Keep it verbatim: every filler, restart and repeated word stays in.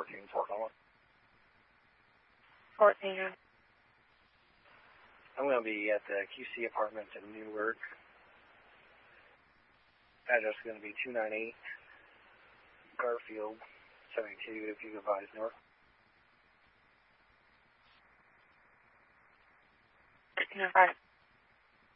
fourteen, Fort Collins. fourteen. I'm going to be at the Q C Apartments in Newark. Address is going to be two ninety-eight Garfield, seventy-two, if you advise north. No, right.